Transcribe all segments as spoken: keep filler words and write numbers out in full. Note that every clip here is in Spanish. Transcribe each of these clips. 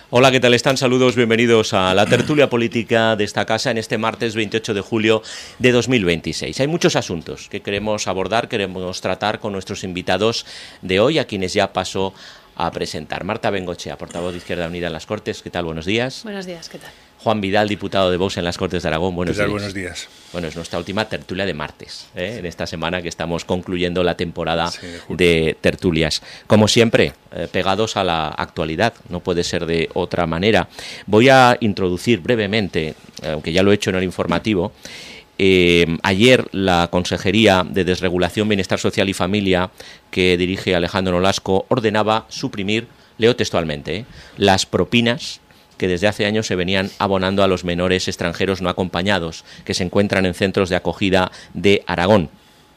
Hola, ¿qué tal están? Saludos, bienvenidos a la tertulia política de esta casa en este martes veintiocho de julio de dos mil veintiséis. Hay muchos asuntos que queremos abordar, queremos tratar con nuestros invitados de hoy, a quienes ya paso a presentar. Marta Bengochea, portavoz de Izquierda Unida en las Cortes. ¿Qué tal? Buenos días. Buenos días, ¿qué tal? Juan Vidal, diputado de Vox en las Cortes de Aragón. Buenos ¿Qué tal? días. Buenos días. Bueno, es nuestra última tertulia de martes, ¿eh? Sí. En esta semana que estamos concluyendo la temporada sí, de tertulias. Como siempre, eh, pegados a la actualidad, no puede ser de otra manera. Voy a introducir brevemente, aunque ya lo he hecho en el informativo, Eh, ayer la Consejería de Desregulación, Bienestar Social y Familia, que dirige Alejandro Nolasco, ordenaba suprimir, leo textualmente, ¿eh? las propinas que desde hace años se venían abonando a los menores extranjeros no acompañados que se encuentran en centros de acogida de Aragón.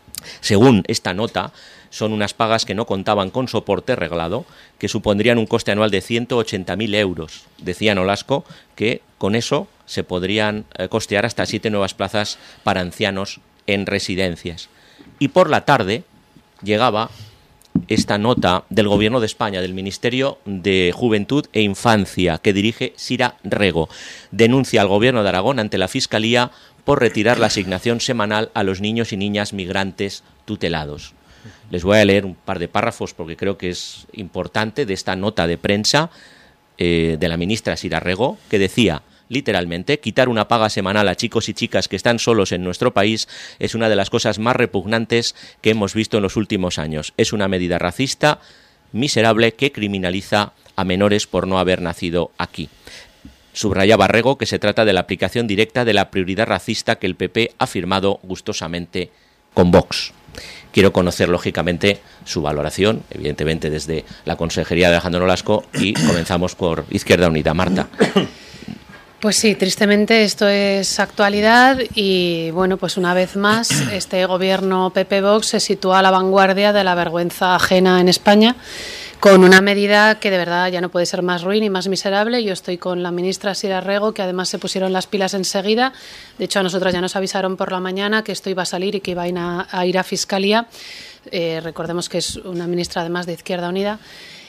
Según esta nota, son unas pagas que no contaban con soporte reglado, que supondrían un coste anual de ciento ochenta mil euros. Decía Nolasco que con eso se podrían eh, costear hasta siete nuevas plazas para ancianos en residencias. Y por la tarde llegaba esta nota del Gobierno de España, del Ministerio de Juventud e Infancia, que dirige Sira Rego. Denuncia al Gobierno de Aragón ante la Fiscalía por retirar la asignación semanal a los niños y niñas migrantes tutelados. Les voy a leer un par de párrafos porque creo que es importante de esta nota de prensa eh, de la ministra Sira Rego, que decía literalmente: quitar una paga semanal a chicos y chicas que están solos en nuestro país es una de las cosas más repugnantes que hemos visto en los últimos años. Es una medida racista, miserable, que criminaliza a menores por no haber nacido aquí. Subrayaba Rego que se trata de la aplicación directa de la prioridad racista que el P P ha firmado gustosamente con Vox. Quiero conocer, lógicamente, su valoración, evidentemente desde la Consejería de Alejandro Nolasco, y comenzamos por Izquierda Unida. Marta. Pues sí, tristemente esto es actualidad y, bueno, pues una vez más este gobierno P P-Vox se sitúa a la vanguardia de la vergüenza ajena en España, con una medida que de verdad ya no puede ser más ruin y más miserable. Yo estoy con la ministra Sira Rego, que además se pusieron las pilas enseguida. De hecho, a nosotras ya nos avisaron por la mañana que esto iba a salir y que iba a ir a, a, ir a Fiscalía. Eh, recordemos que es una ministra además de Izquierda Unida.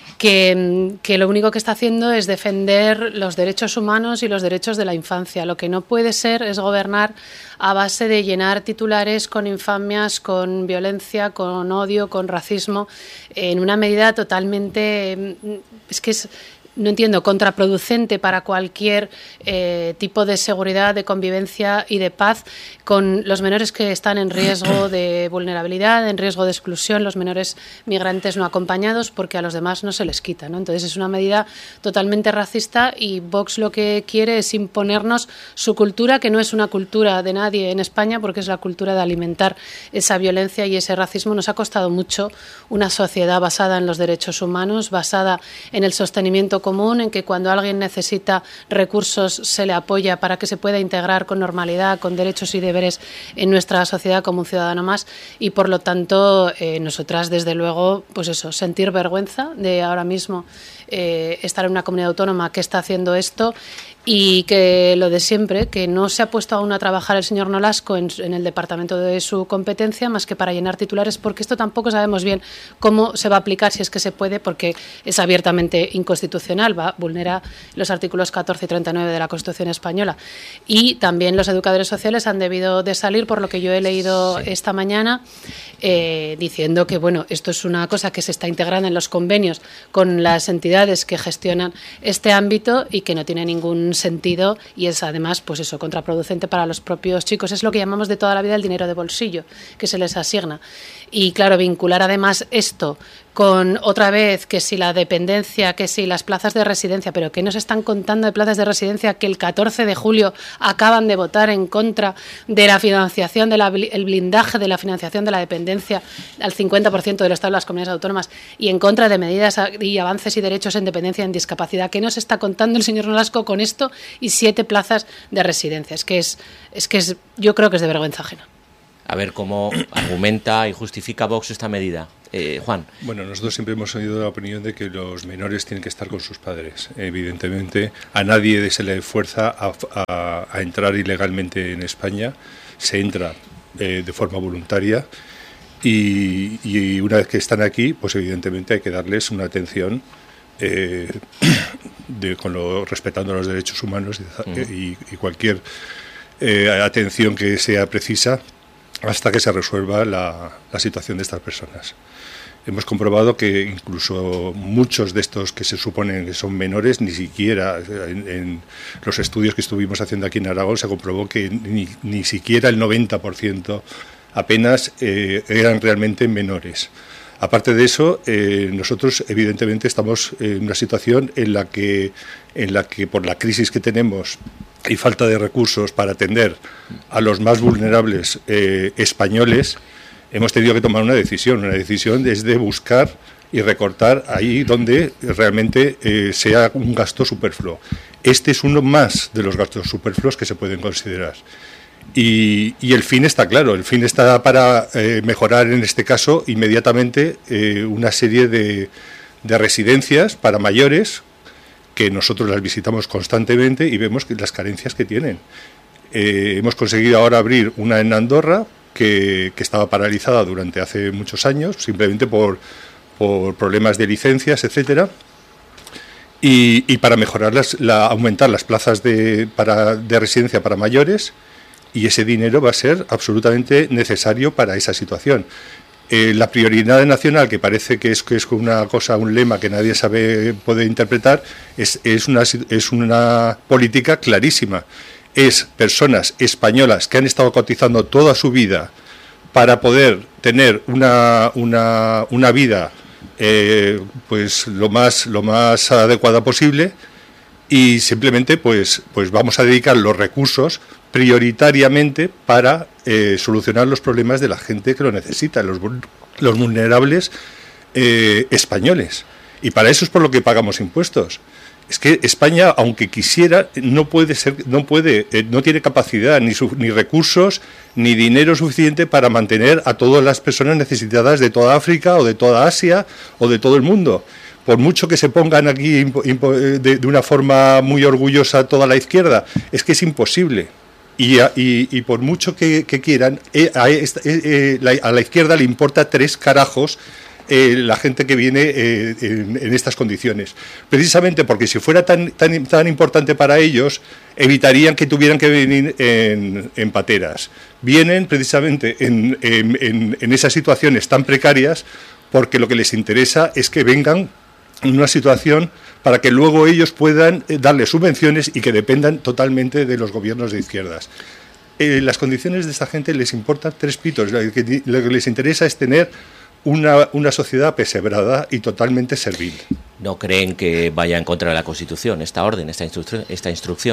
Que, que lo único que está haciendo es defender los derechos humanos y los derechos de la infancia. Lo que no puede ser es gobernar a base de llenar titulares con infamias, con violencia, con odio, con racismo, en una medida totalmente... Es que es... no entiendo, contraproducente para cualquier eh, tipo de seguridad, de convivencia y de paz con los menores que están en riesgo de vulnerabilidad, en riesgo de exclusión, los menores migrantes no acompañados, porque a los demás no se les quita, ¿no? Entonces es una medida totalmente racista y Vox lo que quiere es imponernos su cultura, que no es una cultura de nadie en España, porque es la cultura de alimentar esa violencia y ese racismo. Nos ha costado mucho una sociedad basada en los derechos humanos, basada en el sostenimiento común, en que cuando alguien necesita recursos se le apoya para que se pueda integrar con normalidad, con derechos y deberes en nuestra sociedad como un ciudadano más, y por lo tanto eh, nosotras desde luego pues eso, sentir vergüenza de ahora mismo eh, estar en una comunidad autónoma que está haciendo esto. Y que lo de siempre, que no se ha puesto aún a trabajar el señor Nolasco en, en el departamento de su competencia más que para llenar titulares, porque esto tampoco sabemos bien cómo se va a aplicar, si es que se puede, porque es abiertamente inconstitucional, va, vulnera los artículos catorce y treinta y nueve de la Constitución española. Y también los educadores sociales han debido de salir, por lo que yo he leído sí. esta mañana, eh, diciendo que bueno, esto es una cosa que se está integrando en los convenios con las entidades que gestionan este ámbito y que no tiene ningún sentido y es además pues eso, contraproducente para los propios chicos. Es lo que llamamos de toda la vida el dinero de bolsillo que se les asigna. Y claro, vincular además esto con otra vez que si la dependencia, que si las plazas de residencia, pero ¿qué nos están contando de plazas de residencia que el catorce de julio acaban de votar en contra de la financiación, del de blindaje de la financiación de la dependencia al cincuenta por ciento del Estado de las comunidades autónomas y en contra de medidas y avances y derechos en dependencia y en discapacidad? ¿Qué nos está contando el señor Nolasco con esto y siete plazas de residencia? Es que es, es que es, yo creo que es de vergüenza ajena. A ver cómo argumenta y justifica Vox esta medida. Eh, Juan. Bueno, nosotros siempre hemos oído la opinión de que los menores tienen que estar con sus padres. Evidentemente, a nadie se le fuerza a, a, a entrar ilegalmente en España. Se entra eh, de forma voluntaria y, y una vez que están aquí, pues evidentemente hay que darles una atención eh, de, con lo, respetando los derechos humanos y, uh-huh. y, y cualquier eh, atención que sea precisa hasta que se resuelva la, la situación de estas personas. Hemos comprobado que incluso muchos de estos que se suponen que son menores, ni siquiera en, en los estudios que estuvimos haciendo aquí en Aragón se comprobó que ni, ni siquiera el noventa por ciento apenas eh, eran realmente menores. Aparte de eso, eh, nosotros evidentemente estamos en una situación en la que, en la que por la crisis que tenemos y falta de recursos para atender a los más vulnerables eh, españoles, hemos tenido que tomar una decisión. Una decisión es de buscar y recortar ahí donde realmente eh, sea un gasto superfluo. Este es uno más de los gastos superfluos que se pueden considerar. Y, y el fin está claro, el fin está para eh, mejorar en este caso inmediatamente eh, una serie de, de residencias para mayores que nosotros las visitamos constantemente y vemos que las carencias que tienen. Eh, hemos conseguido ahora abrir una en Andorra que, que estaba paralizada durante hace muchos años, simplemente por, por problemas de licencias, etcétera. Y, y para mejorar las, la, aumentar las plazas de, para, de residencia para mayores. Y ese dinero va a ser absolutamente necesario para esa situación. Eh, la prioridad nacional, que parece que es, que es una cosa, un lema que nadie sabe, puede interpretar, es, es, una, es una política clarísima. Es personas españolas que han estado cotizando toda su vida para poder tener una, una, una vida eh, pues lo más, lo más adecuada posible, y simplemente pues, pues vamos a dedicar los recursos prioritariamente para eh, solucionar los problemas de la gente que lo necesita, los, los vulnerables eh, españoles. Y para eso es por lo que pagamos impuestos. Es que España, aunque quisiera, no puede ser, no puede, eh, no tiene capacidad, ni, su, ni recursos, ni dinero suficiente para mantener a todas las personas necesitadas de toda África o de toda Asia o de todo el mundo. Por mucho que se pongan aquí de, de una forma muy orgullosa toda la izquierda, es que es imposible. Y, a, y, y por mucho que, que quieran, eh, a, eh, la, a la izquierda le importa tres carajos eh, la gente que viene eh, en, en estas condiciones. Precisamente porque si fuera tan, tan, tan importante para ellos, evitarían que tuvieran que venir en, en pateras. Vienen precisamente en, en, en, en esas situaciones tan precarias porque lo que les interesa es que vengan en una situación para que luego ellos puedan darle subvenciones y que dependan totalmente de los gobiernos de izquierdas. Eh, las condiciones de esta gente les importan tres pitos. Lo que, lo que les interesa es tener una, una sociedad apesebrada y totalmente servil. ¿No creen que vaya en contra de la Constitución esta orden, esta, instru esta instrucción?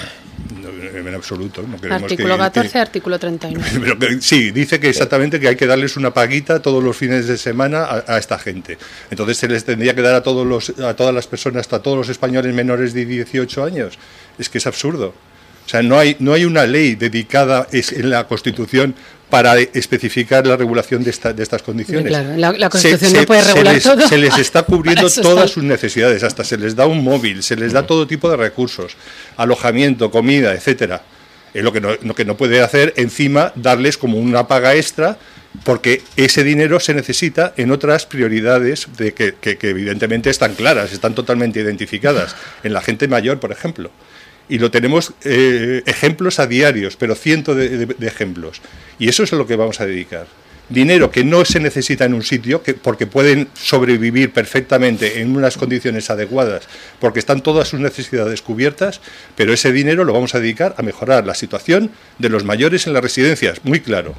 No, en absoluto. No queremos artículo que, catorce, que, artículo treinta y nueve. Pero que, sí, dice que exactamente que hay que darles una paguita todos los fines de semana a, a esta gente. Entonces se les tendría que dar a todos los, a todas las personas, a todos los españoles menores de dieciocho años. Es que es absurdo. O sea, no hay, no hay una ley dedicada es, en la Constitución para especificar la regulación de, esta, de estas condiciones. Claro, la, la Constitución se, no puede se, regular se les, todo. Se les está cubriendo todas está. sus necesidades, hasta se les da un móvil, se les da todo tipo de recursos, alojamiento, comida, etcétera. Es lo que no, lo que no puede hacer encima darles como una paga extra, porque ese dinero se necesita en otras prioridades de que, que, que evidentemente están claras, están totalmente identificadas, en la gente mayor, por ejemplo. Y lo tenemos eh, ejemplos a diarios, pero cientos de, de, de ejemplos. Y eso es a lo que vamos a dedicar. Dinero que no se necesita en un sitio, que, porque pueden sobrevivir perfectamente en unas condiciones adecuadas, porque están todas sus necesidades cubiertas, pero ese dinero lo vamos a dedicar a mejorar la situación de los mayores en las residencias, muy claro.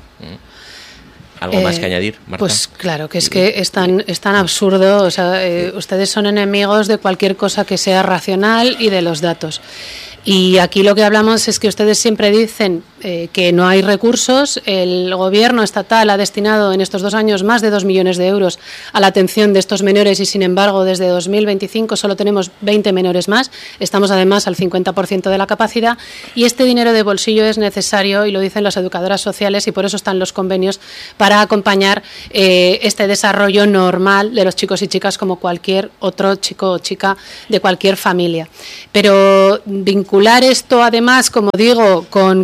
¿Algo eh, más que añadir, Marta? Pues claro, que es que es tan, es tan absurdo. O sea, eh, ustedes son enemigos de cualquier cosa que sea racional y de los datos. Y aquí lo que hablamos es que ustedes siempre dicen eh, que no hay recursos. El gobierno estatal ha destinado en estos dos años más de dos millones de euros a la atención de estos menores y, sin embargo, desde dos mil veinticinco solo tenemos veinte menores más. Estamos, además, al cincuenta por ciento de la capacidad, y este dinero de bolsillo es necesario, y lo dicen las educadoras sociales, y por eso están los convenios para acompañar eh, este desarrollo normal de los chicos y chicas como cualquier otro chico o chica de cualquier familia. Pero vincular esto, además, como digo, con que eso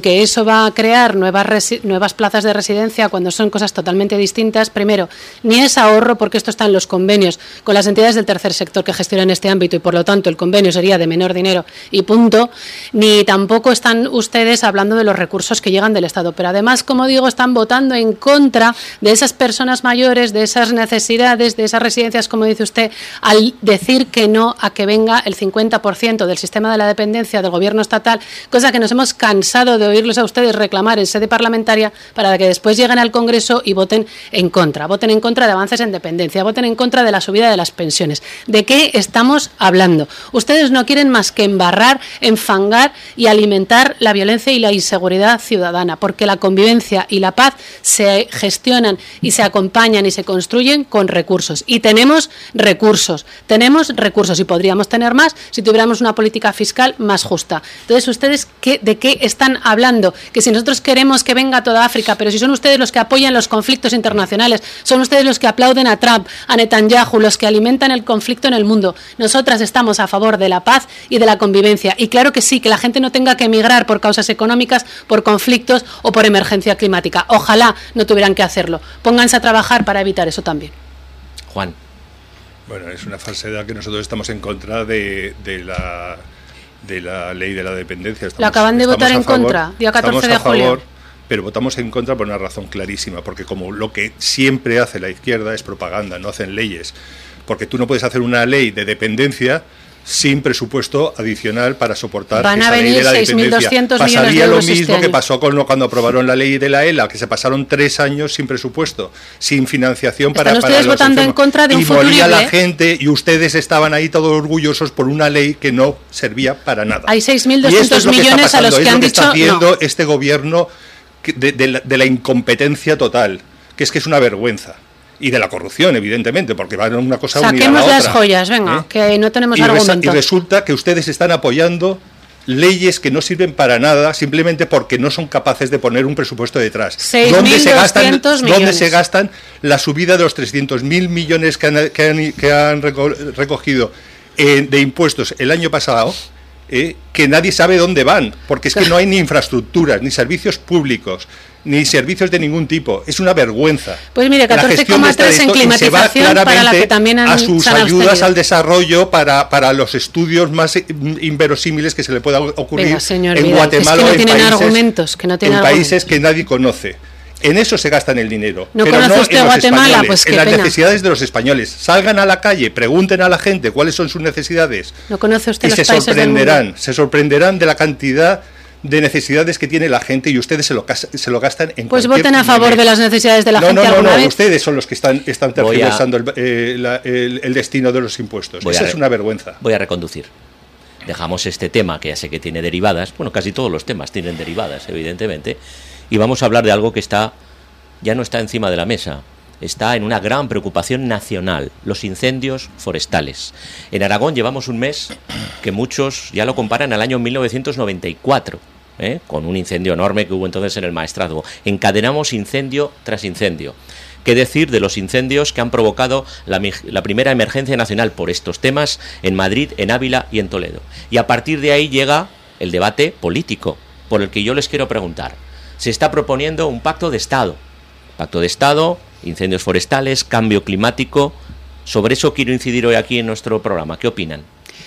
va a crear nuevas, resi- nuevas plazas de residencia cuando son cosas totalmente distintas. Primero, ni es ahorro, porque esto está en los convenios con las entidades del tercer sector que gestionan este ámbito y por lo tanto el convenio sería de menor dinero y punto, ni tampoco están ustedes hablando de los recursos que llegan del Estado. Pero además, como digo, están votando en contra de esas personas mayores, de esas necesidades, de esas residencias, como dice usted, al decir que no a que venga el cincuenta por ciento del sistema de la dependencia del gobierno estatal, cosa que nos hemos cansado de oírlos a ustedes reclamar en sede parlamentaria para que después lleguen al Congreso y voten en contra. Voten en contra de avances en dependencia, voten en contra de la subida de las pensiones. ¿De qué estamos hablando? Ustedes no quieren más que embarrar, enfangar y alimentar la violencia y la inseguridad ciudadana, porque la convivencia y la paz se gestionan y se acompañan y se construyen con recursos. Y tenemos recursos, tenemos recursos y podríamos tener más si tuviéramos una política fiscal más justa. Entonces, ¿ustedes qué, de qué están hablando? Que si nosotros queremos que venga toda África, pero si son ustedes los que apoyan los conflictos internacionales, son ustedes los que aplauden a Trump, a Netanyahu, los que alimentan el conflicto en el mundo. Nosotras estamos a favor de la paz y de la convivencia. Y claro que sí, que la gente no tenga que emigrar por causas económicas, por conflictos o por emergencia climática. Ojalá no tuvieran que hacerlo. Pónganse a trabajar para evitar eso también. Juan. Bueno, es una falsedad que nosotros estamos en contra de, de la de la ley de la dependencia. Estamos, Lo acaban de votar en favor, contra, día catorce de julio. Favor, pero votamos en contra por una razón clarísima, porque como lo que siempre hace la izquierda es propaganda, no hacen leyes. Porque tú no puedes hacer una ley de dependencia sin presupuesto adicional para soportar Van esa a venir ley de la seis mil doscientos dependencia. millones de Pasaría lo euros mismo este que año. pasó con lo, cuando aprobaron la ley de la E L A, que se pasaron tres años sin presupuesto, sin financiación para, Están para ustedes los votando enfermos. en contra de un y moría futurible. la gente y ustedes estaban ahí todos orgullosos por una ley que no servía para nada. Hay seis mil Y esto doscientos es lo que está millones a los pasando, que es han lo que dicho está haciendo no. este gobierno que- de, de la, de la incompetencia total, que es que es una vergüenza. Y de la corrupción, evidentemente, porque van una cosa unida a la Saquemos otra. las joyas, venga, ¿Eh? que no tenemos y resa- argumento. Y resulta que ustedes están apoyando leyes que no sirven para nada simplemente porque no son capaces de poner un presupuesto detrás. seis ¿Dónde mil se gastan, doscientos ¿Dónde millones. se gastan la subida de los trescientos mil millones que han, que han, que han reco- recogido eh, de impuestos el año pasado? Eh, que nadie sabe dónde van, porque es que no hay ni infraestructuras, ni servicios públicos, ni servicios de ningún tipo. Es una vergüenza. Pues mire, La catorce gestión coma de esta- tres en esto, y se va climatización, para la que claramente también han, a sus se han ayudas abstenido. al desarrollo para, para los estudios más inverosímiles que se le pueda ocurrir Venga, señor en Vidal, que es que Guatemala no o en tienen países, argumentos, que no tienen en argumentos. países que nadie conoce. En eso se gastan el dinero. ¿No pero conoce no usted en los Guatemala? españoles, Pues qué en las pena. necesidades de los españoles. Salgan a la calle, pregunten a la gente cuáles son sus necesidades. ¿No conoce usted y los se países del mundo? sorprenderán, se sorprenderán de la cantidad de necesidades que tiene la gente y ustedes se lo, cas- se lo gastan en Pues cualquier voten a favor manera. de las necesidades de la no, gente no, no, alguna no, vez. ustedes son los que están, están Voy a- tergiversando el, eh, la- el- el destino de los impuestos. Voy Esa a re- es una vergüenza. Voy a reconducir. Dejamos este tema, que ya sé que tiene derivadas, bueno, casi todos los temas tienen derivadas, evidentemente, y vamos a hablar de algo que está ya no está encima de la mesa, está en una gran preocupación nacional, los incendios forestales. En Aragón llevamos un mes que muchos ya lo comparan al año mil novecientos noventa y cuatro, ¿eh? con un incendio enorme que hubo entonces en el Maestrazgo. Encadenamos incendio tras incendio. ¿Qué decir de los incendios que han provocado la, la primera emergencia nacional por estos temas en Madrid, en Ávila y en Toledo? Y a partir de ahí llega el debate político, por el que yo les quiero preguntar. Se está proponiendo un pacto de Estado. Pacto de Estado, incendios forestales, cambio climático. Sobre eso quiero incidir hoy aquí en nuestro programa. ¿Qué opinan?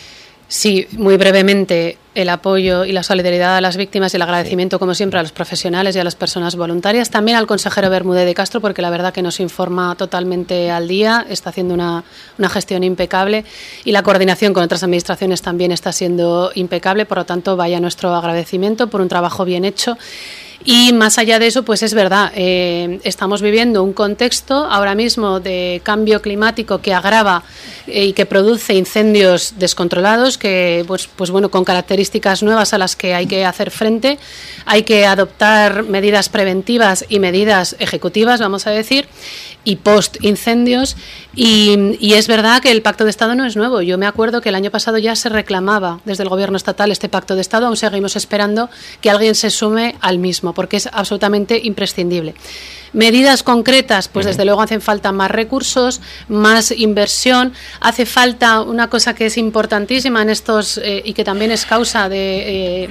Sí, muy brevemente, el apoyo y la solidaridad a las víctimas y el agradecimiento, como siempre, a los profesionales y a las personas voluntarias. También al consejero Bermúdez de Castro, porque la verdad que nos informa totalmente al día, está haciendo una, una gestión impecable y la coordinación con otras administraciones también está siendo impecable. Por lo tanto, vaya nuestro agradecimiento por un trabajo bien hecho. Y más allá de eso, pues es verdad, eh, estamos viviendo un contexto ahora mismo de cambio climático que agrava eh, y que produce incendios descontrolados, que pues, pues bueno, con características nuevas a las que hay que hacer frente. Hay que adoptar medidas preventivas y medidas ejecutivas, vamos a decir, y post-incendios. Y, y es verdad que el Pacto de Estado no es nuevo. Yo me acuerdo que el año pasado ya se reclamaba desde el Gobierno estatal este Pacto de Estado. Aún seguimos esperando que alguien se sume al mismo, porque es absolutamente imprescindible. Medidas concretas, pues desde luego hacen falta más recursos, más inversión. Hace falta una cosa que es importantísima en estos eh, y que también es causa de... Eh,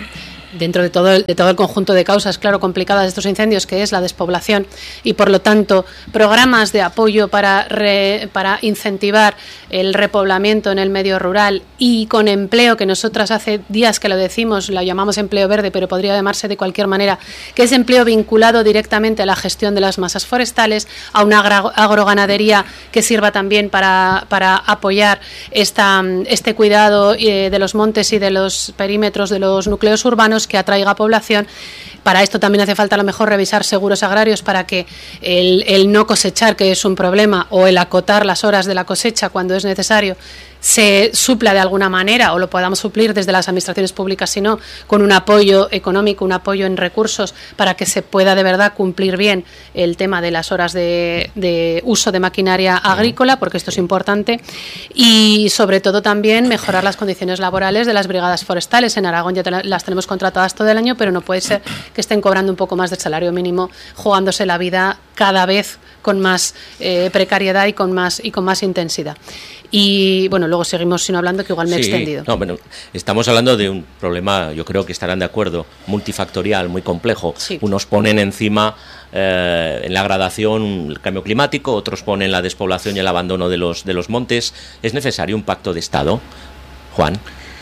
dentro de todo, el, de todo el conjunto de causas, claro, complicadas de estos incendios, que es la despoblación, y por lo tanto programas de apoyo para, re, para incentivar el repoblamiento en el medio rural y con empleo, que nosotras hace días que lo decimos, lo llamamos empleo verde, pero podría llamarse de cualquier manera, que es empleo vinculado directamente a la gestión de las masas forestales, a una agro, agroganadería que sirva también para, para apoyar esta, este cuidado eh, de los montes y de los perímetros de los núcleos urbanos, que atraiga población. Para esto también hace falta a lo mejor revisar seguros agrarios para que el, el no cosechar, que es un problema, o el acotar las horas de la cosecha cuando es necesario, se supla de alguna manera, o lo podamos suplir desde las administraciones públicas, si no, con un apoyo económico, un apoyo en recursos, para que se pueda de verdad cumplir bien el tema de las horas de, de uso de maquinaria agrícola, porque esto es importante, y sobre todo también mejorar las condiciones laborales de las brigadas forestales. En Aragón ya te las tenemos contratadas todo el año, pero no puede ser que estén cobrando un poco más del salario mínimo, jugándose la vida cada vez con más eh, precariedad y con más, y con más intensidad. Y bueno, luego seguimos sino hablando, que igual me he sí, extendido. No, bueno, estamos hablando de un problema, yo creo que estarán de acuerdo, multifactorial, muy complejo. Sí. Unos ponen encima eh, en la gradación el cambio climático, otros ponen la despoblación y el abandono de los, de los montes. ¿Es necesario un pacto de Estado, Juan?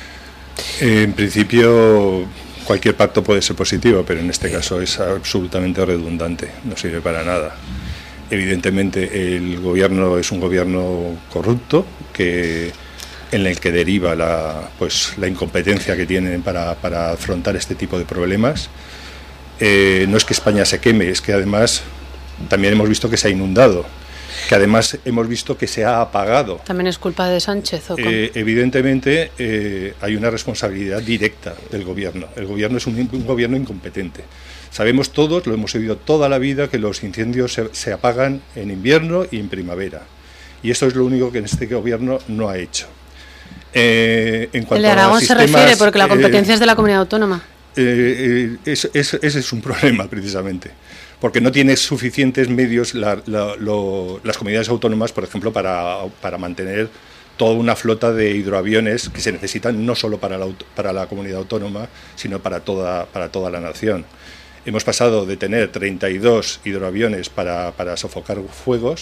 En principio, cualquier pacto puede ser positivo, pero en este caso es absolutamente redundante, no sirve para nada. Evidentemente el gobierno es un gobierno corrupto, que en el que deriva la, pues, la incompetencia que tienen para, para afrontar este tipo de problemas. Eh, no es que España se queme, es que además también hemos visto que se ha inundado, que además hemos visto que se ha apagado. ¿También es culpa de Sánchez? ¿O cómo? Eh, evidentemente eh, hay una responsabilidad directa del gobierno. El gobierno es un, un gobierno incompetente. Sabemos todos, lo hemos oído toda la vida, que los incendios se, se apagan en invierno y en primavera. Y eso es lo único que en este gobierno no ha hecho. Eh, en cuanto el de Aragón a sistemas, se refiere, porque la competencia eh, es de la comunidad autónoma. Eh, eh, es, es, ese es un problema, precisamente. Porque no tiene suficientes medios la, la, lo, las comunidades autónomas, por ejemplo, para, para mantener toda una flota de hidroaviones que se necesitan no solo para la, para la comunidad autónoma, sino para toda, para toda la nación. Hemos pasado de tener treinta y dos hidroaviones para, para sofocar fuegos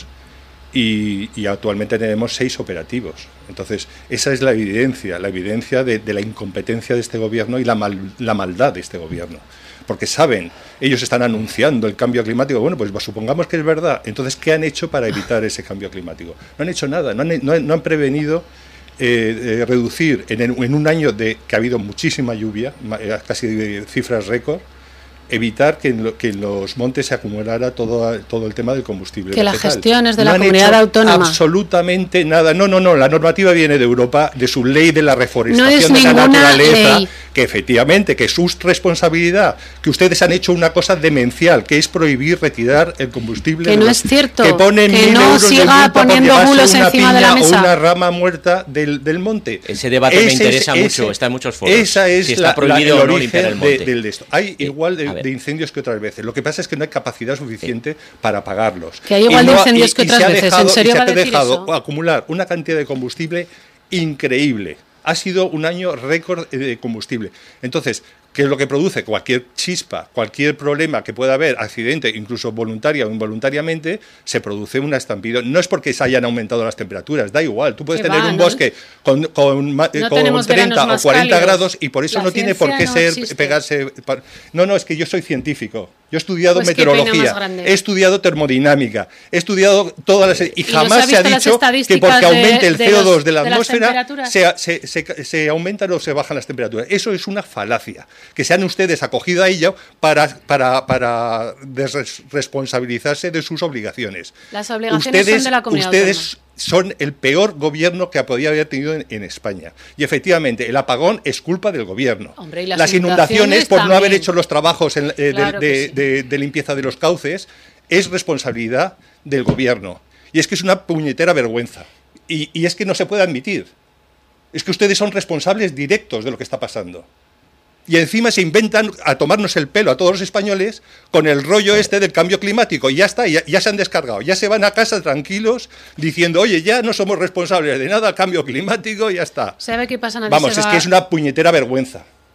y, y actualmente tenemos seis operativos. Entonces, esa es la evidencia, la evidencia de, de la incompetencia de este gobierno y la, mal, la maldad de este gobierno. Porque saben, ellos están anunciando el cambio climático. Bueno, pues supongamos que es verdad. Entonces, ¿qué han hecho para evitar ese cambio climático? No han hecho nada, no han, no han, no han prevenido eh, eh, reducir en, en un año de que ha habido muchísima lluvia, casi de cifras récord, evitar que en, lo, que en los montes se acumulara todo, todo el tema del combustible que vegetal. La gestión es de no la comunidad autónoma. Absolutamente nada. No, no, no. La normativa viene de Europa, de su ley de la reforestación no de la naturaleza, ley. Que efectivamente, que es su responsabilidad, que ustedes han hecho una cosa demencial, que es prohibir retirar el combustible. Que de no los, es cierto. Que ponen que mil no euros siga de multa poniendo porque bulos una encima piña de la mesa. o una rama muerta del, del monte. Ese debate ese me interesa es, mucho, ese, está en muchos foros. Esa es si está la, prohibido la, el o no origen limpiar el monte. De, de, de esto. Hay eh, igual de, de incendios que otras veces. Lo que pasa es que no hay capacidad suficiente sí. para apagarlos. Que hay igual y de no, incendios y, que y otras veces. Dejado, ¿En serio y va a se ha decir dejado eso? acumular una cantidad de combustible increíble. Ha sido un año récord de combustible. Entonces, ¿qué es lo que produce? Cualquier chispa, cualquier problema que pueda haber, accidente, incluso voluntaria o involuntariamente, se produce una estampida. No es porque se hayan aumentado las temperaturas, da igual. Tú puedes tener va, un ¿no? bosque con, con, no con treinta o cuarenta grados y por eso la no tiene por qué no ser existe. pegarse. No, no, es que yo soy científico. Yo he estudiado pues meteorología, he estudiado termodinámica, he estudiado todas las... Y, y jamás se ha dicho que porque aumente el C O dos de, de la de atmósfera se, se, se, se aumentan o se bajan las temperaturas. Eso es una falacia. Que sean ustedes acogidos a ello para, para, para desresponsabilizarse de sus obligaciones. Las obligaciones ustedes, son de la comunidad ustedes autónoma. Son el peor gobierno que podía haber tenido en, en España. Y efectivamente, el apagón es culpa del gobierno. Hombre, ¿y las, las inundaciones, por también? no haber hecho los trabajos en, eh, claro de, de, sí. de, de limpieza de los cauces, es responsabilidad del gobierno. Y es que es una puñetera vergüenza. Y, y es que no se puede admitir. Es que ustedes son responsables directos de lo que está pasando. Y encima se inventan a tomarnos el pelo a todos los españoles con el rollo este del cambio climático. Y ya está, ya, ya se han descargado. Ya se van a casa tranquilos diciendo, oye, ya no somos responsables de nada, cambio climático, ya está. ¿Sabe qué pasa? Nadie Vamos, se es va... que es una puñetera vergüenza.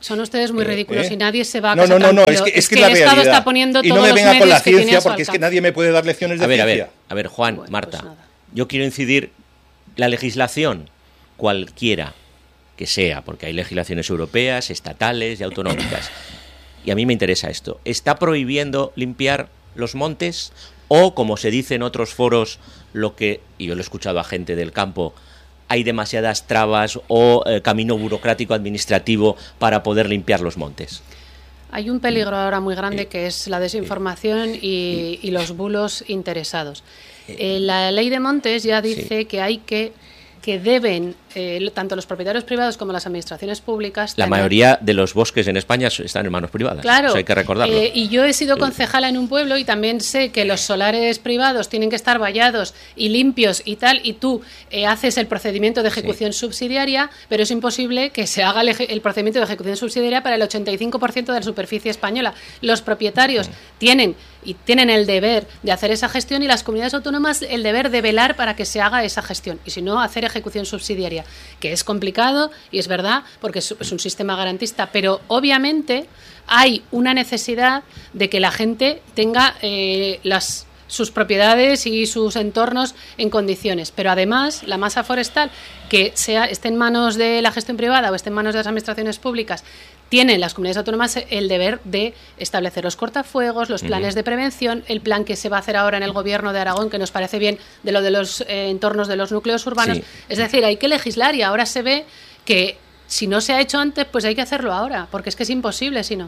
Son ustedes muy ridículos ¿Eh? y nadie se va a no, casa no, no, no, tranquilo. es que, es es que que la el Estado realidad. está poniendo y todos no me los venga con la medios que tiene a ciencia, su porque es que alcance. nadie me puede dar lecciones de A ver, a ciencia. ver, a ver, Juan, Bueno, Marta, pues nada. yo quiero incidir, la legislación, cualquiera que sea, porque hay legislaciones europeas, estatales y autonómicas, y a mí me interesa esto, ¿está prohibiendo limpiar los montes o, como se dice en otros foros, lo que, y yo lo he escuchado a gente del campo, hay demasiadas trabas o eh, camino burocrático administrativo para poder limpiar los montes? Hay un peligro ahora muy grande que es la desinformación y, y los bulos interesados. Eh, la ley de montes ya dice sí. que hay que que deben, eh, tanto los propietarios privados como las administraciones públicas... La tener... mayoría de los bosques en España están en manos privadas, Claro, eso hay que recordarlo. Eh, y yo he sido concejala en un pueblo y también sé que los solares privados tienen que estar vallados y limpios y tal, y tú eh, haces el procedimiento de ejecución sí. subsidiaria, pero es imposible que se haga el, el procedimiento de ejecución subsidiaria para el ochenta y cinco por ciento de la superficie española. Los propietarios sí. tienen... y tienen el deber de hacer esa gestión y las comunidades autónomas el deber de velar para que se haga esa gestión y si no hacer ejecución subsidiaria, que es complicado y es verdad porque es, es un sistema garantista, pero obviamente hay una necesidad de que la gente tenga eh, las sus propiedades y sus entornos en condiciones, pero además la masa forestal que sea esté en manos de la gestión privada o esté en manos de las administraciones públicas, tienen las comunidades autónomas el deber de establecer los cortafuegos, los planes uh-huh. de prevención, el plan que se va a hacer ahora en el gobierno de Aragón, que nos parece bien, de lo de los eh, entornos de los núcleos urbanos. Sí. Es decir, hay que legislar y ahora se ve que si no se ha hecho antes, pues hay que hacerlo ahora, porque es que es imposible si no.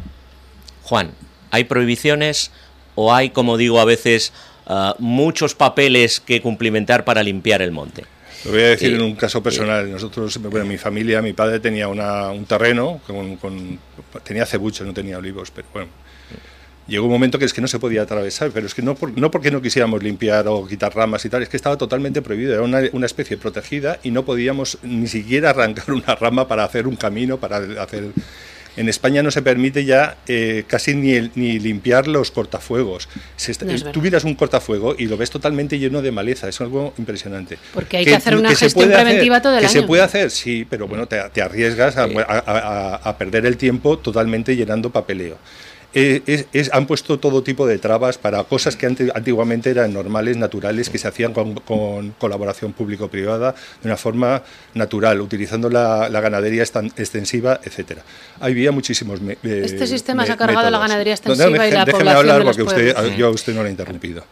Juan, ¿hay prohibiciones o hay, como digo a veces, uh, muchos papeles que cumplimentar para limpiar el monte? Lo voy a decir eh, en un caso personal. Nosotros, bueno, mi familia, mi padre tenía una, un terreno, con, con, tenía cebuchos, no tenía olivos, pero bueno, llegó un momento que es que no se podía atravesar, pero es que no, por, no porque no quisiéramos limpiar o quitar ramas y tal, es que estaba totalmente prohibido, era una, una especie protegida y no podíamos ni siquiera arrancar una rama para hacer un camino, para hacer... En España no se permite ya eh, casi ni, el, ni limpiar los cortafuegos. Se está, no es tú miras un cortafuego y lo ves totalmente lleno de maleza, es algo impresionante. Porque hay que, que hacer una que gestión preventiva hacer, todo el que año. ¿Que se puede hacer? Sí, pero bueno, te, te arriesgas a, a, a, a perder el tiempo totalmente llenando papeleo. Eh, es, es, han puesto todo tipo de trabas para cosas que ante, antiguamente eran normales, naturales, que se hacían con, con colaboración público-privada de una forma natural, utilizando la, la ganadería extensiva, etcétera. Había muchísimos eh, Este sistema me, se ha cargado métodos. la ganadería extensiva no, no, y la déjeme población hablar de los porque usted, pueblos. yo a usted no lo he interrumpido.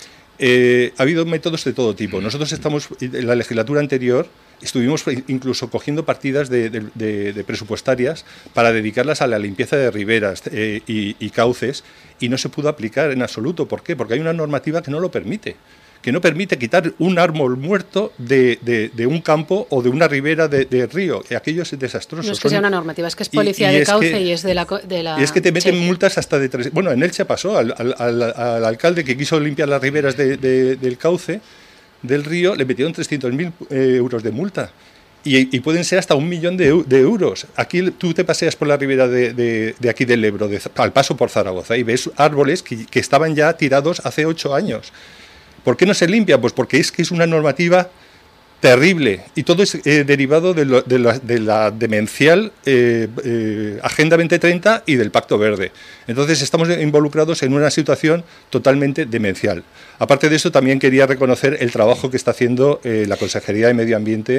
Eh, ha habido métodos de todo tipo. Nosotros estamos, en la legislatura anterior, estuvimos incluso cogiendo partidas de, de, de, de presupuestarias para dedicarlas a la limpieza de riberas eh, y, y cauces y no se pudo aplicar en absoluto. ¿Por qué? Porque hay una normativa que no lo permite, que no permite quitar un árbol muerto de, de, de un campo o de una ribera de, de río. Aquello es desastroso. No es que Son, sea una normativa, es que es policía y, y de es cauce que, y es de la... De la y es que te meten sí. multas hasta de tres... Bueno, en Elche pasó al, al, al, al alcalde que quiso limpiar las riberas de, de, del cauce del río, le metieron trescientos mil eh, euros de multa. Y, y pueden ser hasta un millón de, de euros. Aquí tú te paseas por la ribera de, de, de aquí del Ebro, de, al paso por Zaragoza, y ves árboles que, que estaban ya tirados hace ocho años. ¿Por qué no se limpia? Pues porque es que es una normativa terrible y todo es eh, derivado de, lo, de, la, de la demencial eh, eh, Agenda veinte treinta y del Pacto Verde. Entonces estamos involucrados en una situación totalmente demencial. Aparte de eso, también quería reconocer el trabajo que está haciendo eh, la Consejería de Medio Ambiente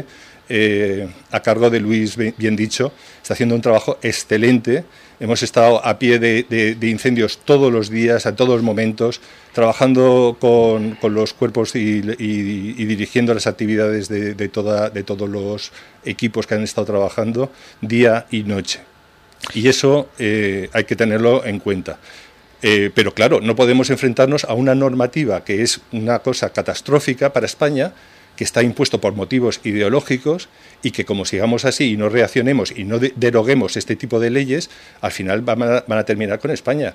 eh, a cargo de Luis Biendicho. Está haciendo un trabajo excelente. Hemos estado a pie de, de, de incendios todos los días, a todos los momentos, trabajando con, con los cuerpos y, y, y dirigiendo las actividades de, de, toda, de todos los equipos que han estado trabajando día y noche. Y eso eh, hay que tenerlo en cuenta. Eh, pero claro, no podemos enfrentarnos a una normativa que es una cosa catastrófica para España, que está impuesto por motivos ideológicos y que como sigamos así y no reaccionemos y no de- deroguemos este tipo de leyes, al final van a, van a terminar con España.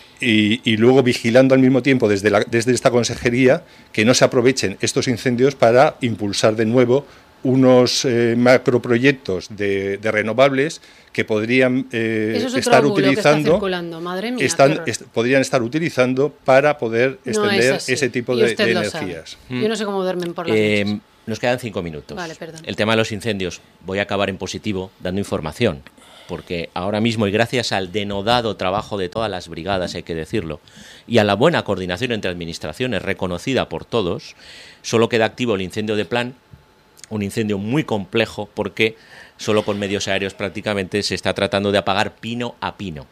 Y, y luego vigilando al mismo tiempo desde, la, desde esta consejería que no se aprovechen estos incendios para impulsar de nuevo unos eh, macroproyectos de, de renovables que podrían eh, Eso es otro estar bulo utilizando, que está circulando. Madre mía, están, qué horror. est- podrían estar utilizando para poder No extender es así. ese tipo Y de, usted de lo energías. sabe. Yo no sé cómo duermen por las Eh, noches. nos quedan cinco minutos. Vale, perdón. El tema de los incendios, voy a acabar en positivo dando información. porque ahora mismo, y gracias al denodado trabajo de todas las brigadas, hay que decirlo, y a la buena coordinación entre administraciones reconocida por todos, solo queda activo el incendio de Plan, un incendio muy complejo porque solo con medios aéreos prácticamente se está tratando de apagar pino a pino.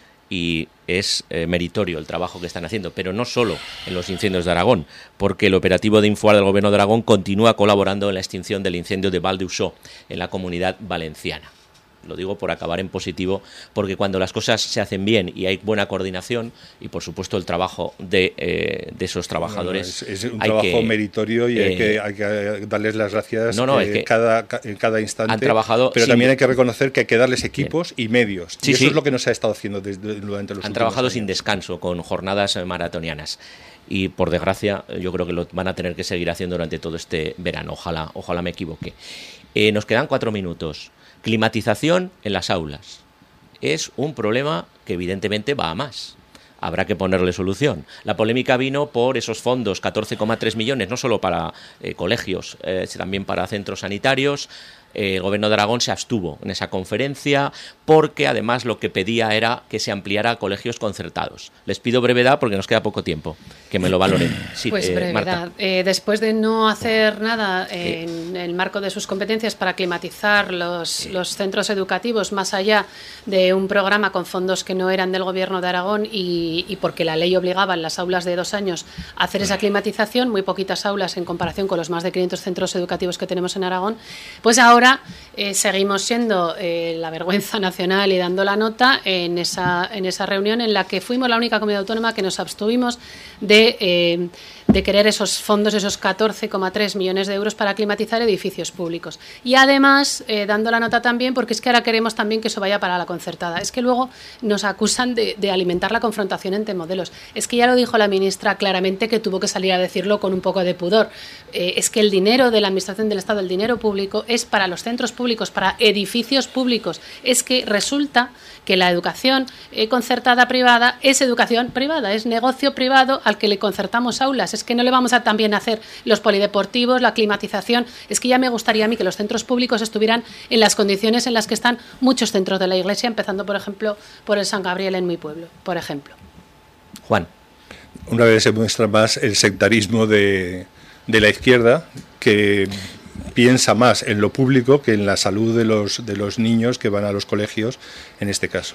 Y es eh, meritorio el trabajo que están haciendo, pero no solo en los incendios de Aragón, porque el operativo de Infoar del Gobierno de Aragón continúa colaborando en la extinción del incendio de Val d'Uixó en la Comunidad Valenciana. Lo digo por acabar en positivo, porque cuando las cosas se hacen bien y hay buena coordinación y, por supuesto, el trabajo de, eh, de esos trabajadores... No, no, es, es un trabajo que, meritorio y eh, hay, que, hay que darles las gracias no, no, eh, que cada, en cada instante. Han trabajado pero sin... también hay que reconocer que hay que darles equipos bien. y medios. Sí, y eso sí. es lo que no se ha estado haciendo desde, durante los Han últimos trabajado años. sin descanso, con jornadas maratonianas. Y, por desgracia, yo creo que lo van a tener que seguir haciendo durante todo este verano. Ojalá, ojalá me equivoque. Eh, nos quedan cuatro minutos. Climatización en las aulas. Es un problema que evidentemente va a más. Habrá que ponerle solución. La polémica vino por esos fondos, catorce coma tres millones, no solo para eh, colegios, eh, también para centros sanitarios. Eh, el Gobierno de Aragón se abstuvo en esa conferencia porque además lo que pedía era que se ampliara a colegios concertados. Les pido brevedad porque nos queda poco tiempo, que me lo valoren. Sí, pues eh, brevedad. Eh, después de no hacer nada en eh. el marco de sus competencias para climatizar los, eh. los centros educativos, más allá de un programa con fondos que no eran del Gobierno de Aragón y, y porque la ley obligaba en las aulas de dos años a hacer esa climatización, muy poquitas aulas en comparación con los más de quinientos centros educativos que tenemos en Aragón, pues ahora Ahora eh, seguimos siendo eh, la vergüenza nacional y dando la nota en esa, en esa reunión en la que fuimos la única comunidad autónoma que nos abstuvimos de, eh, de querer esos fondos, esos catorce coma tres millones de euros para climatizar edificios públicos. Y además, eh, dando la nota también, porque es que ahora queremos también que eso vaya para la concertada. Es que luego nos acusan de, de alimentar la confrontación entre modelos. Es que ya lo dijo la ministra claramente, que tuvo que salir a decirlo con un poco de pudor. Eh, es que el dinero de la Administración del Estado, el dinero público, es para los centros públicos, para edificios públicos. Es que resulta que la educación eh, concertada privada es educación privada, es negocio privado al que le concertamos aulas. Es que no le vamos a también hacer los polideportivos, la climatización. Es que ya me gustaría a mí que los centros públicos estuvieran en las condiciones en las que están muchos centros de la Iglesia, empezando, por ejemplo, por el San Gabriel en mi pueblo, por ejemplo. Juan. Una vez se muestra más el sectarismo de, de la izquierda, que piensa más en lo público que en la salud de los, de los niños que van a los colegios, en este caso.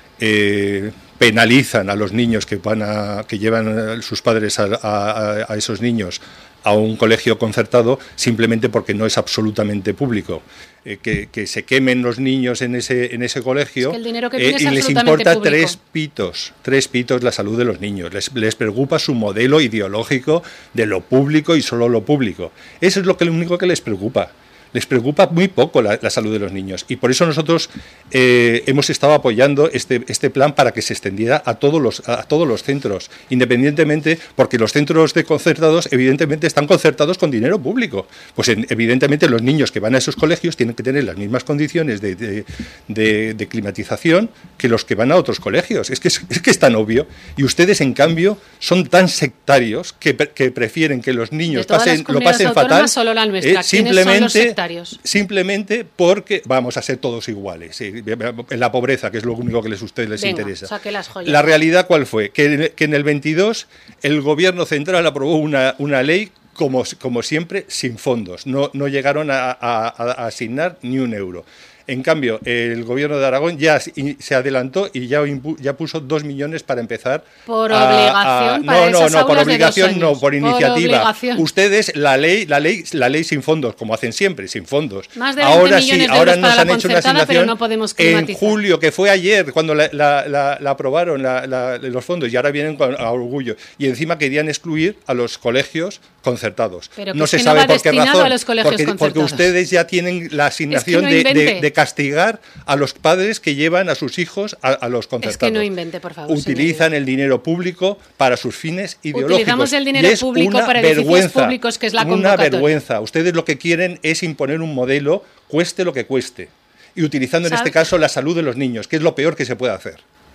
Eh, penalizan a los niños que van a, que llevan a sus padres a, a, a esos niños a un colegio concertado simplemente porque no es absolutamente público. Eh, que, que se quemen los niños en ese en ese colegio, es que el dinero que eh, y les importa público. tres pitos, tres pitos la salud de los niños. Les, les preocupa su modelo ideológico de lo público y solo lo público. Eso es lo que lo único que les preocupa. Les preocupa muy poco la, la salud de los niños y por eso nosotros eh, hemos estado apoyando este, este plan para que se extendiera a todos los a todos los centros, independientemente, porque los centros de concertados evidentemente están concertados con dinero público. Pues en, evidentemente los niños que van a esos colegios tienen que tener las mismas condiciones de, de, de, de climatización que los que van a otros colegios. Es que es, es que es tan obvio. Y ustedes, en cambio, son tan sectarios que, que prefieren que los niños pasen, lo pasen fatal. Solo la nuestra. Eh, simplemente sectarios? Simplemente porque vamos a ser todos iguales, sí, en la pobreza, que es lo único que les, a ustedes les Venga, interesa. Saque las joyas. La realidad, ¿cuál fue? Que, que en el veintidós el Gobierno central aprobó una, una ley, como, como siempre, sin fondos. No, no llegaron a, a, a asignar ni un euro. En cambio, el Gobierno de Aragón ya se adelantó y ya, ya puso dos millones para empezar. Por a, obligación. A, para no, no, esas no, por obligación no, por, por iniciativa. Obligación. Ustedes, la ley, la ley, la ley sin fondos, como hacen siempre, sin fondos. Más de veinte ahora millones sí, de ahora euros nos para han la hecho una concertada, asignación pero no podemos en climatizar. julio, que fue ayer cuando la, la, la, la aprobaron la, la, los fondos, y ahora vienen con a orgullo. Y encima querían excluir a los colegios concertados. Pero no se que sabe no va por qué razón. A los colegios porque, porque ustedes ya tienen la asignación es que no de, de, de castigar a los padres que llevan a sus hijos a, a los concertados. Es que no invente, por favor. Utilizan señoría. el dinero público para sus fines ideológicos. Utilizamos el dinero público para edificios vergüenza, públicos, que es la una convocatoria. vergüenza. Ustedes lo que quieren es imponer un modelo, cueste lo que cueste, y utilizando en ¿Sabe? este caso la salud de los niños, que es lo peor que se puede hacer.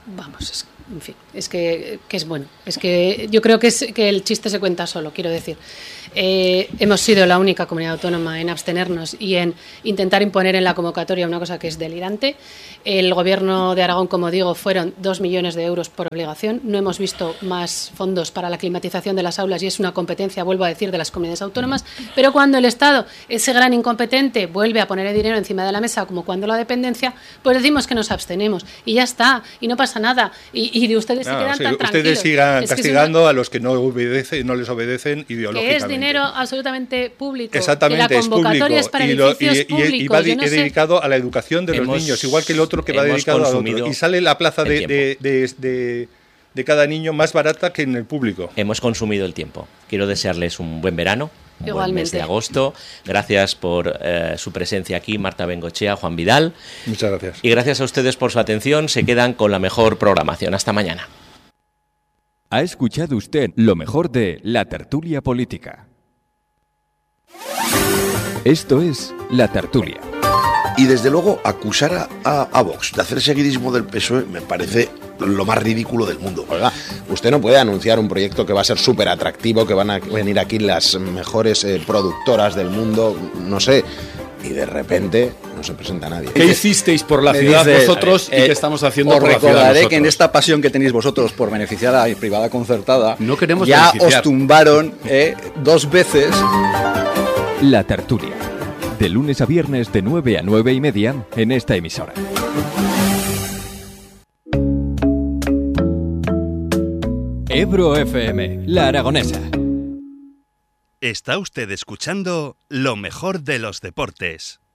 vamos, es, en fin, es que, que es bueno. Es que yo creo que, es, que el chiste se cuenta solo, quiero decir. Eh, hemos sido la única comunidad autónoma en abstenernos y en intentar imponer en la convocatoria una cosa que es delirante. El Gobierno de Aragón, como digo, fueron dos millones de euros por obligación. No hemos visto más fondos para la climatización de las aulas y es una competencia, vuelvo a decir, de las comunidades autónomas. Pero cuando el Estado, ese gran incompetente, vuelve a poner el dinero encima de la mesa, como cuando la dependencia, pues decimos que nos abstenemos y ya está, y no pasa nada. Y, y de ustedes no, se quedan sí, tan ustedes tranquilos. Ustedes sigan es castigando una... a los que no obedecen, no les obedecen ideológicamente. Que es dinero absolutamente público. Exactamente, que la convocatoria es, es para y edificios lo, y, públicos. Y, y va Yo no dedicado sé. a la educación de hemos, los niños, igual que el otro que va dedicado a otro. Y sale la plaza de, de, de, de, de cada niño más barata que en el público. Hemos consumido el tiempo. Quiero desearles un buen verano. Un Igualmente. Buen mes de agosto. Gracias por eh, su presencia aquí, Marta Bengochea, Juan Vidal. Muchas gracias. Y gracias a ustedes por su atención. Se quedan con la mejor programación. Hasta mañana. Ha escuchado usted lo mejor de La Tertulia Política. Esto es La Tertulia. Y desde luego acusar a, a, a Vox de hacer seguidismo del P S O E me parece lo más ridículo del mundo. Oiga, usted no puede anunciar un proyecto que va a ser súper atractivo, que van a venir aquí las mejores eh, productoras del mundo, no sé, y de repente no se presenta nadie. ¿Qué hicisteis por la ciudad dice, vosotros ver, eh, y qué estamos haciendo por la ciudad nosotros? Os recordaré que en esta pasión que tenéis vosotros por beneficiar a la privada concertada, no queremos ya beneficiar. Os tumbaron eh, dos veces. La Tertulia, de lunes a viernes de nueve a nueve y media en esta emisora. Ebro F M, La Aragonesa. Está usted escuchando lo mejor de los deportes.